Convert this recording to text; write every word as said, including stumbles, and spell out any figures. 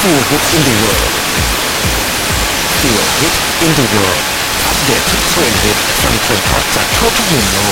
Feel Good in the World Feel Hit in the World อัปเดตทุกเทรนด์ฮิตฟังเพลงเพราะจากทั่วทุกมุมโล